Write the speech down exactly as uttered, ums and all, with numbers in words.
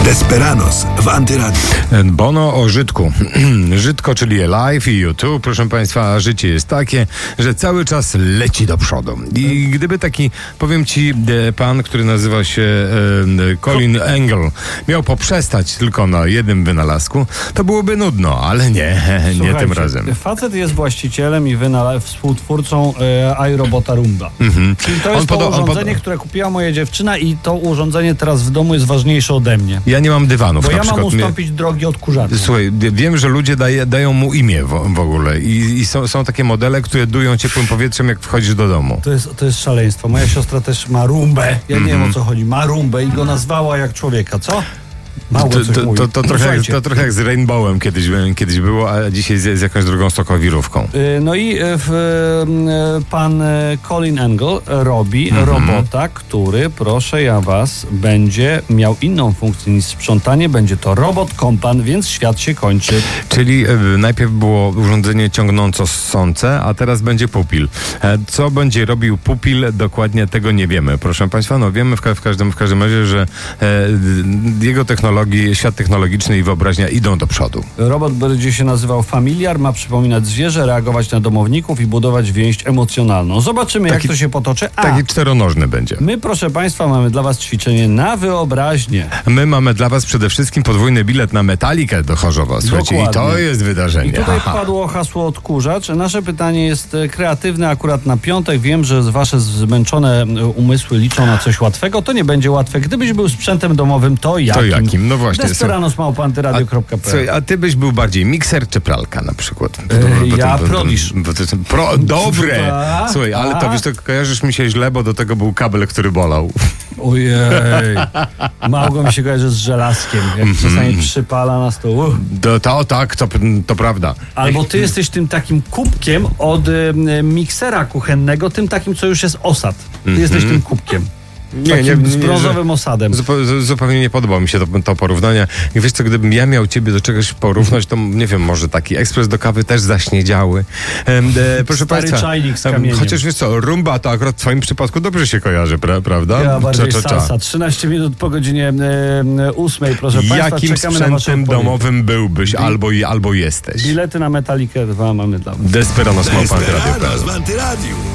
Desperados w Antyradiu. Bono o Żydku. Żydko, czyli live i YouTube, proszę Państwa, życie jest takie, że cały czas leci do przodu. I gdyby taki, powiem Ci, pan, który nazywa się e, Colin Angle, miał poprzestać tylko na jednym wynalazku, to byłoby nudno, ale nie, nie tym razem. Facet jest właścicielem i wynala- współtwórcą e, iRobota Roomba. Mhm. Czyli to jest On to poda- on urządzenie, poda- które kupiła moja dziewczyna i to urządzenie teraz w domu jest ważniejsze ode mnie. Ja nie mam dywanów Bo na ja przykład. mam ustąpić Mnie... drogi odkurzacza. Słuchaj, wiem, że ludzie daje, dają mu imię w, w ogóle i, i są, są takie modele, które dują ciepłym powietrzem, jak wchodzisz do domu. To jest, to jest szaleństwo. Moja siostra też ma Rumbę. Ja nie wiem, o co chodzi. Ma Rumbę i go nazwała jak człowieka. Co? Mało To, coś to, mówi. to, to, trochę, jak, Słuchajcie. to trochę jak z Rainbowem kiedyś, kiedyś było, a dzisiaj z, z jakąś drugą stokowirówką. Y, No i y, w, y, pan y, Colin Angle robi Mhm. robota, który, proszę ja was, będzie miał inną funkcję niż sprzątanie. Będzie to robot kompan, więc świat się kończy. Czyli e, najpierw było urządzenie ciągnąco-ssące, a teraz będzie pupil. E, co będzie robił pupil, dokładnie tego nie wiemy. Proszę Państwa, no wiemy w, ka- w, każdym, w każdym razie, że e, jego technologie, świat technologiczny i wyobraźnia idą do przodu. Robot będzie się nazywał Familiar, ma przypominać zwierzę, reagować na domowników i budować więź emocjonalną. Zobaczymy, Taki- jak to się potoczy. A Taki czteronożny będzie. my, proszę państwa, mamy dla was ćwiczenie na wyobraźnię. My mamy dla Was przede wszystkim podwójny bilet na Metalikę do Chorzowa. Słuchajcie, i to Dokładnie. jest wydarzenie. I tutaj Aha. padło hasło odkurzacz. Nasze pytanie jest e, kreatywne akurat na piątek. Wiem, że wasze zmęczone e, umysły liczą na coś łatwego. To nie będzie łatwe. Gdybyś był sprzętem domowym, to jakim? To jakim? No właśnie. Desperados małpa antyradio kropka pe el. Słuchaj, a ty byś był bardziej mikser czy pralka na przykład? Yy, ja Prodisz. Bo to, pro, dobre! A, Słuchaj, ale to a. wiesz, to kojarzysz mi się źle, bo do tego był kabel, który bolał. Ojej. Małgo mi się kojarzy z żelazkiem. Jak czasami przypala na stół. Uh. To, to tak, to, to prawda. Albo ty jesteś tym takim kubkiem od y, miksera kuchennego, tym takim, co już jest osad. Ty jesteś tym kubkiem. Nie, Takim nie, nie, z nie, brązowym osadem. Zupełnie, zu- zupełnie nie podoba mi się to, to porównanie. I wiesz co, gdybym ja miał ciebie do czegoś porównać, to nie wiem, może taki ekspres do kawy też zaśniedziały. Em, e, proszę Stary Państwa, czajnik z em, kamieniem. chociaż wiesz co, rumba to akurat w twoim przypadku dobrze się kojarzy, pra, prawda? Ja bardziej Cza, cza, cza. salsa. trzynaście minut po godzinie e, ósmej, proszę Państwa. Jakim czekamy na wasze sprzętem odpowiedzi. domowym byłbyś albo, i- albo jesteś? Bilety na Metalikę dwa mamy dla was. Desperados małpa antyradio kropka pe el. Desperados w Antyradiu.